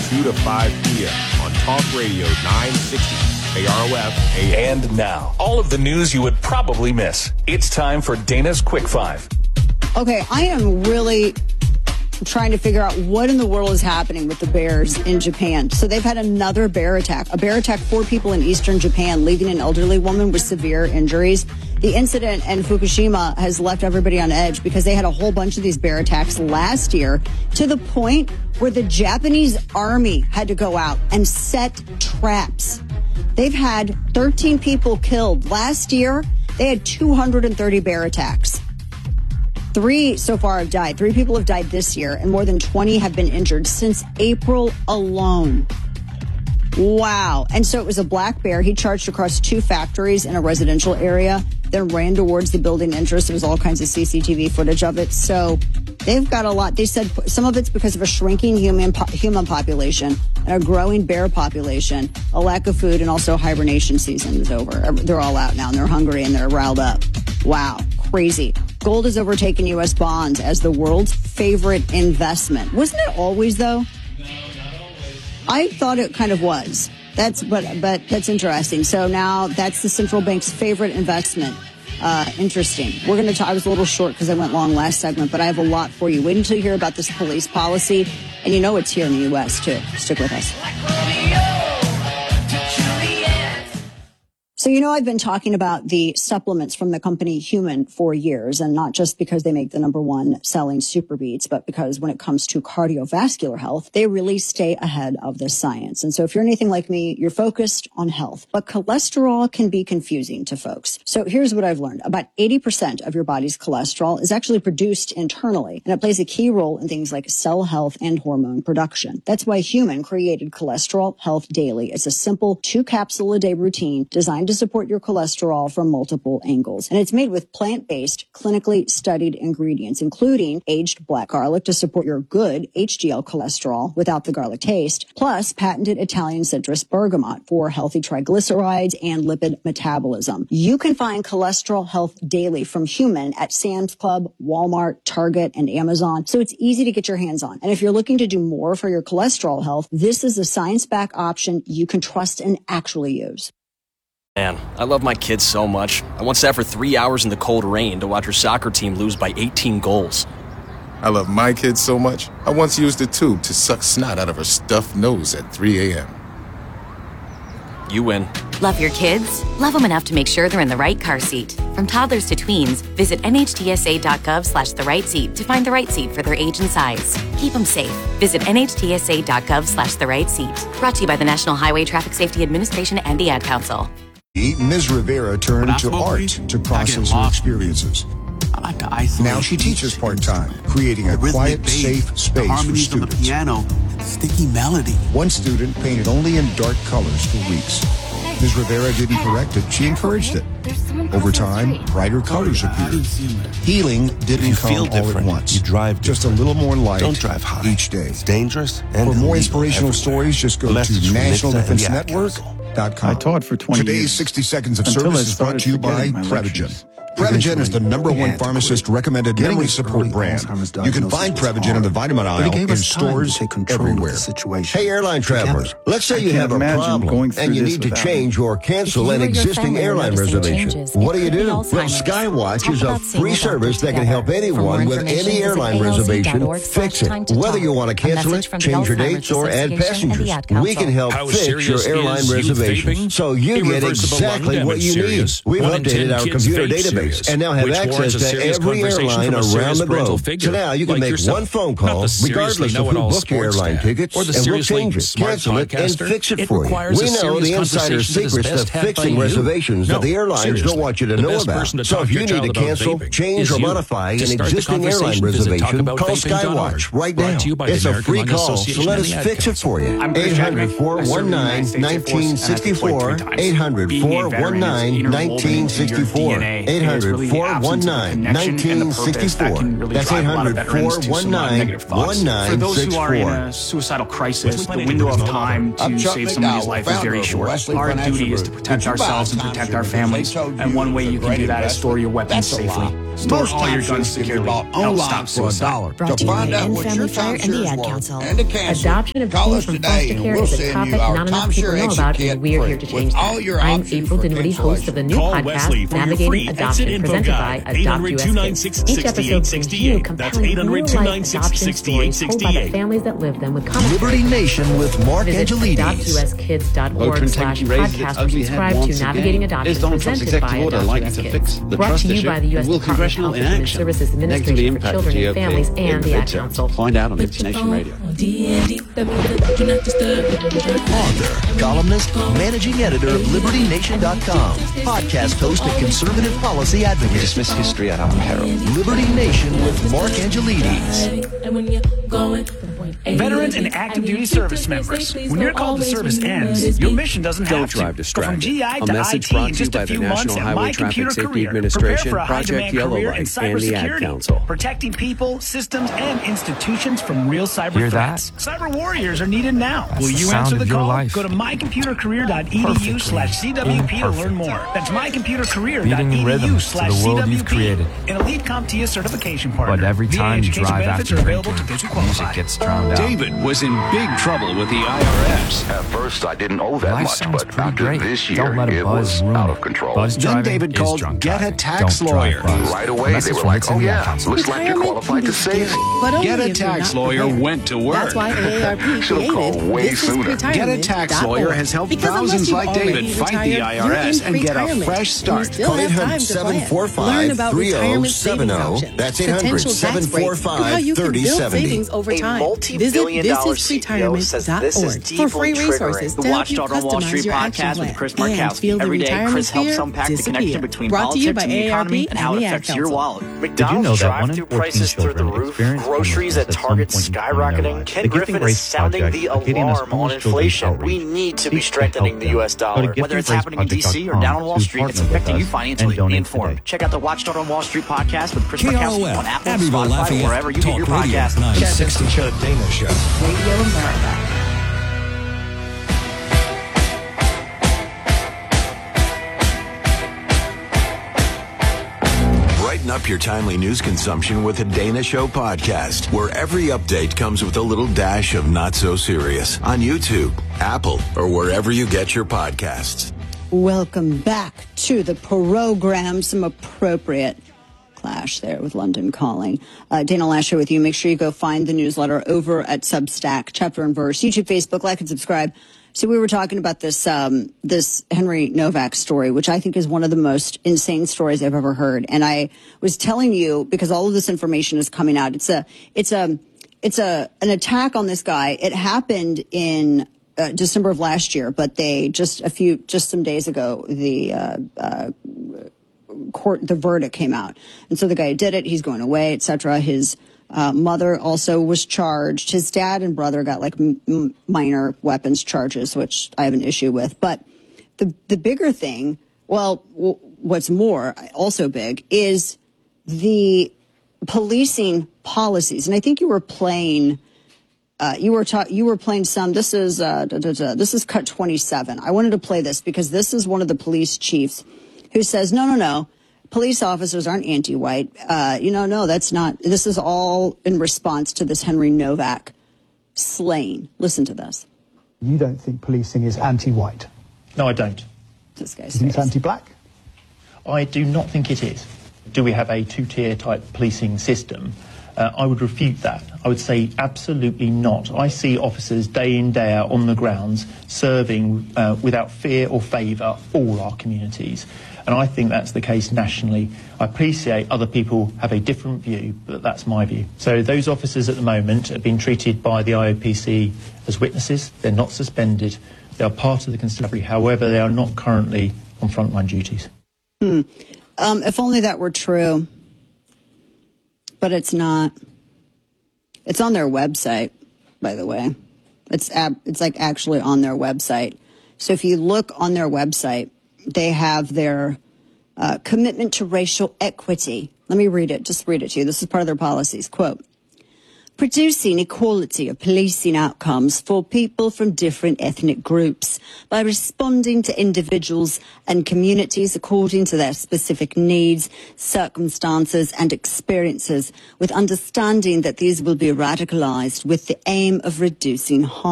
2 to 5 p.m. on Talk Radio 960 KROF AM. And now, all of the news you would probably miss. It's time for Dana's Quick Five. Okay, I am really trying to figure out what in the world is happening with the bears in Japan. So they've had another bear attack. A bear attacked 4 people in eastern Japan, leaving an elderly woman with severe injuries. The incident in Fukushima has left everybody on edge because they had a whole bunch of these bear attacks last year, to the point where the Japanese army had to go out and set traps. They've had 13 people killed. Last year, they had 230 bear attacks. 3 so far have died. 3 people have died this year, and more than 20 have been injured since April alone. Wow. And so it was a black bear. He charged across 2 factories in a residential area, then ran towards the building entrance. There was all kinds of CCTV footage of it. So they've got a lot. They said some of it's because of a shrinking human population and a growing bear population, a lack of food, and also hibernation season is over. They're all out now, and they're hungry, and they're riled up. Wow. Crazy. Gold has overtaken U.S. bonds as the world's favorite investment. Wasn't it always, though? I thought it kind of was. But that's interesting. So now that's the central bank's favorite investment. Interesting. We're going to talk. I was a little short because I went long last segment, but I have a lot for you. Wait until you hear about this police policy. And you know it's here in the U.S., too. Stick with us. So, you know, I've been talking about the supplements from the company Human for years, and not just because they make the #1 selling Super Beats, but because when it comes to cardiovascular health, they really stay ahead of the science. And so if you're anything like me, you're focused on health, but cholesterol can be confusing to folks. So here's what I've learned. About 80% of your body's cholesterol is actually produced internally, and it plays a key role in things like cell health and hormone production. That's why Human created Cholesterol Health Daily. It's a simple 2-capsule-a-day routine designed to support your cholesterol from multiple angles. And it's made with plant-based, clinically studied ingredients, including aged black garlic to support your good HDL cholesterol without the garlic taste, plus patented Italian citrus bergamot for healthy triglycerides and lipid metabolism. You can find Cholesterol Health Daily from Human at Sam's Club, Walmart, Target, and Amazon, so it's easy to get your hands on. And if you're looking to do more for your cholesterol health, this is a science-backed option you can trust and actually use. Man, I love my kids so much. I once sat for 3 hours in the cold rain to watch her soccer team lose by 18 goals. I love my kids so much, I once used a tube to suck snot out of her stuffed nose at 3 a.m. You win. Love your kids? Love them enough to make sure they're in the right car seat. From toddlers to tweens, visit nhtsa.gov/the right seat to find the right seat for their age and size. Keep them safe. Visit nhtsa.gov/the right seat. Brought to you by the National Highway Traffic Safety Administration and the Ad Council. Ms. Rivera turned to art to process her experiences. Now she teaches part-time, creating a quiet, safe space for students. Piano, sticky melody. One student painted only in dark colors for weeks. Ms. Rivera didn't correct it, she encouraged it. Over time, brighter colors appeared. Healing didn't come all at once. You drive just a little more light. Don't drive high. Each day. It's dangerous. And for more inspirational stories, just go to National Defense Network.com. I taught for 20 years. Today's 60 Seconds of Service is brought to you by Prevagen. Prevagen is the #1 pharmacist-recommended memory support brand. You can find Prevagen in the vitamin aisle in stores everywhere. Hey, airline travelers, let's say you have a problem and you need to change or cancel an existing airline reservation. What do? Well, Skywatch is a free service that can help anyone with any airline reservation fix it. Whether you want to cancel it, change your dates, or add passengers, we can help fix your airline reservations so you get exactly what you need. We've updated our computer database and now have access to every airline around the globe. So now you can make one phone call, regardless of who booked your airline tickets, and we'll change it, cancel it, and fix it for you. We know the insider secrets to fixing reservations that the airlines don't want you to know about. So if you need to cancel, change, or modify an existing airline reservation, call Skywatch right now. It's a free call, so let us fix it for you. 800-419-1964. 800-419-1964. 800 800-419-1964. That's 800-419-1964. For those who are in a suicidal crisis, the window of time to save somebody's life is very short. Our duty is to protect ourselves and protect our families, and one way you can do that is store your weapons safely. Store all your guns securely. Help stop suicide. Brought to you by End Family Fire and the Ad Council. Adoption of teens from foster care is a topic not enough people know about, and we're here to change that. I'm April Dinwiddie, host of the new podcast, Navigating Adoption, presented by Adopt US Kids. Each episode brings you compelling real-life adoption stories told by the families that live them with commentary. Liberty Nation with Mark Angelides. AdoptUSKids.org/podcast or subscribe to Navigating Adoption, presented by Adopt US Kids. Brought to you by the U.S. Department of Health and Human Services Administration for Children and Families and the Ad Council. Find out on Liberty Nation Radio. Author, columnist, managing editor of LibertyNation.com. Podcast host and conservative policy advocate. We dismiss history at our peril. Liberty Nation with Mark Angelides. Veterans and active duty service members, when your call to service ends, your mission doesn't have Don't drive distracted. From GI a to message IT brought in to you just by a the few National months at Highway My Traffic Computer Safety Career. Administration, Prepare for a Project high-demand Yellow career in Light, and the Ad cybersecurity, Council. protecting people, systems, and institutions from real cyber threats. Cyber warriors are needed now. Will you answer the call? Go to mycomputercareer.edu/CWP to learn more. That's mycomputercareer.edu/CWP. An elite CompTIA certification partner. But every time you drive after drinking, music gets drowned out. David was in big trouble with the IRS. At first, I didn't owe that much, but after this year, it was out of control. Then David called Get a Tax Lawyer. Right away, they were like, oh yeah, looks like you're qualified to save. Get a Tax Lawyer went to work. That's why AARP created way sooner. Get a Tax Lawyer has helped thousands like David fight the IRS and get a fresh start. Call 800-745-3070. That's 800-745-3070. Over time. Visit thisisretirement.org for free resources to help you customize your action plan and feel the retirement fear disappear. Brought to you by AARP and how it affects your wallet. McDonald's drive-through prices through the roof, groceries at Target skyrocketing. Ken Griffin is sounding the alarm on inflation. We need to be strengthening the U.S. dollar. Whether it's happening in D.C. or down on Wall Street, it's affecting you financially. Be informed. Check out the Watchdog on Wall Street podcast with Chris Markowski on Apple, Spotify, wherever you get your podcast. Check the Chuck Dana Show. Radio America. Brighten up your timely news consumption with the Dana Show podcast, where every update comes with a little dash of not so serious on YouTube, Apple, or wherever you get your podcasts. Welcome back to the program. Some appropriate clash there with London Calling. Dana Lasher with you. Make sure you go find the newsletter over at Substack, Chapter and Verse, YouTube, Facebook, like and subscribe. So we were talking about this this Henry Novak story, which I think is one of the most insane stories I've ever heard. And I was telling you, because all of this information is coming out, it's an attack on this guy. It happened in December of last year, but they just some days ago, the verdict came out. And so the guy who did it, he's going away, etc. His mother also was charged. His dad and brother got like minor weapons charges, which I have an issue with. But the bigger thing, what's more also big, is the policing policies. And I think you were playing. You were playing some. This is cut 27. I wanted to play this because this is one of the police chiefs who says, no. Police officers aren't anti-white. No, that's not. This is all in response to this Henry Novak slaying. Listen to this. You don't think policing is anti-white? No, I don't. This guy's You think it's anti-black? I do not think it is. Do we have a two-tier type policing system? I would refute that. I would say absolutely not. I see officers day in, day out on the grounds serving without fear or favour all our communities. And I think that's the case nationally. I appreciate other people have a different view, but that's my view. So those officers at the moment have been treated by the IOPC as witnesses. They're not suspended. They are part of the constabulary. However, they are not currently on frontline duties. If only that were true. But it's not. It's on their website, by the way. It's like actually on their website. So if you look on their website, they have their commitment to racial equity. Let me read it. Just read it to you. This is part of their policies. Quote, producing equality of policing outcomes for people from different ethnic groups by responding to individuals and communities according to their specific needs, circumstances and experiences, with understanding that these will be radicalized with the aim of reducing harm.